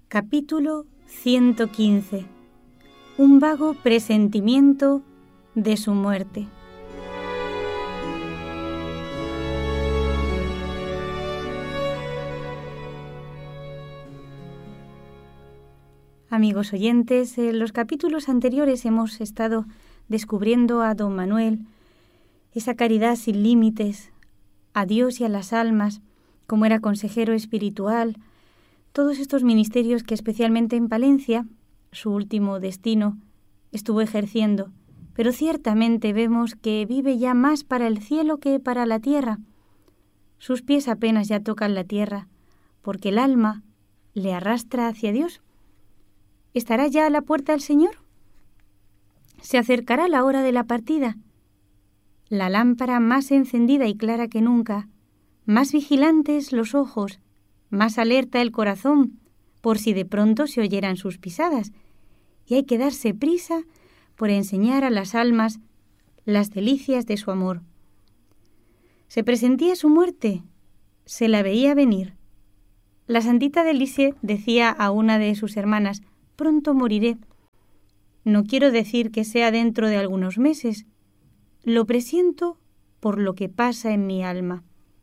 Capítulo 115. Un vago presentimiento de su muerte. Amigos oyentes, en los capítulos anteriores hemos estado descubriendo a don Manuel, esa caridad sin límites, a Dios y a las almas, como era consejero espiritual, todos estos ministerios que especialmente en Palencia, su último destino, estuvo ejerciendo, pero ciertamente vemos que vive ya más para el cielo que para la tierra. Sus pies apenas ya tocan la tierra, porque el alma le arrastra hacia Dios. ¿Estará ya a la puerta el Señor? ¿Se acercará la hora de la partida? La lámpara más encendida y clara que nunca, más vigilantes los ojos, más alerta el corazón, por si de pronto se oyeran sus pisadas, y hay que darse prisa por enseñar a las almas las delicias de su amor. Se presentía su muerte, se la veía venir. La santita de Lisieux decía a una de sus hermanas: «Pronto moriré. No quiero decir que sea dentro de algunos meses. Lo presiento por lo que pasa en mi alma».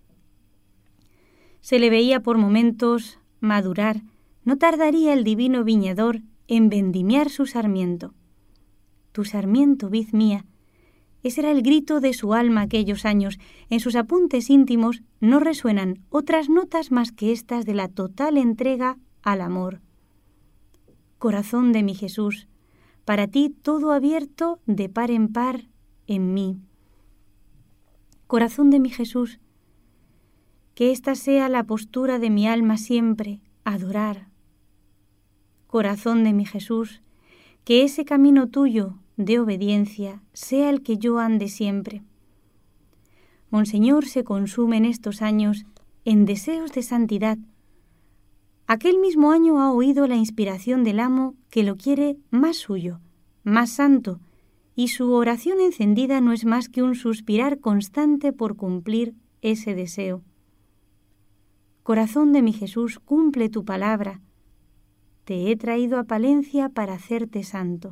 Se le veía por momentos madurar. No tardaría el divino viñador en vendimiar su sarmiento. «Tu sarmiento, vid mía». Ese era el grito de su alma aquellos años. En sus apuntes íntimos no resuenan otras notas más que estas de la total entrega al amor. Corazón de mi Jesús, para ti todo abierto de par en par en mí. Corazón de mi Jesús, que esta sea la postura de mi alma siempre, adorar. Corazón de mi Jesús, que ese camino tuyo de obediencia sea el que yo ande siempre. Monseñor se consume en estos años en deseos de santidad. Aquel mismo año ha oído la inspiración del amo que lo quiere más suyo, más santo, y su oración encendida no es más que un suspirar constante por cumplir ese deseo. Corazón de mi Jesús, cumple tu palabra. Te he traído a Palencia para hacerte santo.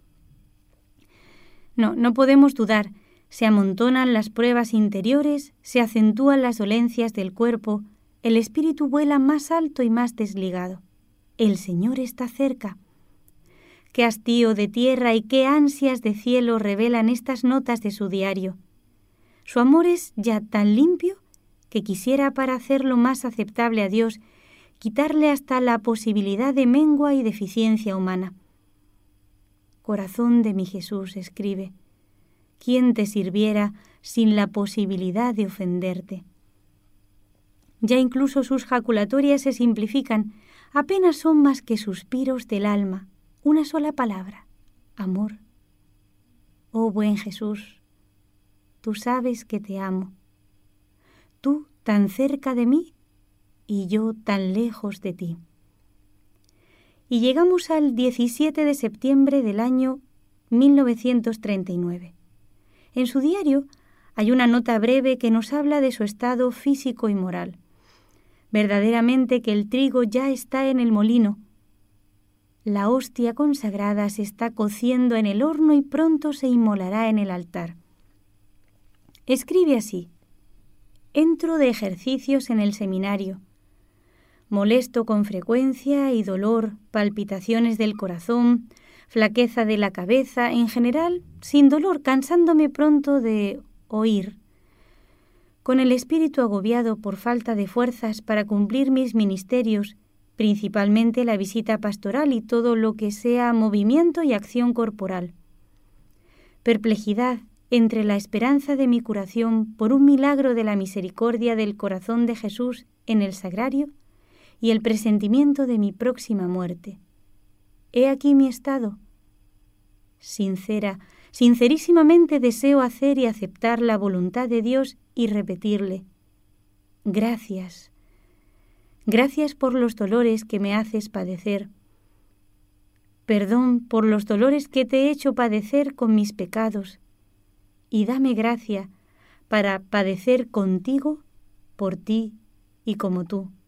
No podemos dudar. Se amontonan las pruebas interiores, se acentúan las dolencias del cuerpo, el espíritu vuela más alto y más desligado. El Señor está cerca. Qué hastío de tierra y qué ansias de cielo revelan estas notas de su diario. Su amor es ya tan limpio que quisiera, para hacerlo más aceptable a Dios, quitarle hasta la posibilidad de mengua y deficiencia humana. Corazón de mi Jesús, escribe, ¿quién te sirviera sin la posibilidad de ofenderte? Ya incluso sus jaculatorias se simplifican, apenas son más que suspiros del alma, una sola palabra: amor. Oh buen Jesús, tú sabes que te amo. Tú tan cerca de mí y yo tan lejos de ti. Y llegamos al 17 de septiembre del año 1939. En su diario hay una nota breve que nos habla de su estado físico y moral. Verdaderamente que el trigo ya está en el molino. La hostia consagrada se está cociendo en el horno y pronto se inmolará en el altar. Escribe así: entro de ejercicios en el seminario. Molesto con frecuencia y dolor, palpitaciones del corazón, flaqueza de la cabeza, en general sin dolor, cansándome pronto de oír. Con el espíritu agobiado por falta de fuerzas para cumplir mis ministerios, principalmente la visita pastoral y todo lo que sea movimiento y acción corporal. Perplejidad entre la esperanza de mi curación por un milagro de la misericordia del corazón de Jesús en el sagrario y el presentimiento de mi próxima muerte. He aquí mi estado. Sincerísimamente deseo hacer y aceptar la voluntad de Dios y repetirle: gracias. Gracias por los dolores que me haces padecer. Perdón por los dolores que te he hecho padecer con mis pecados. Y dame gracia para padecer contigo, por ti y como tú.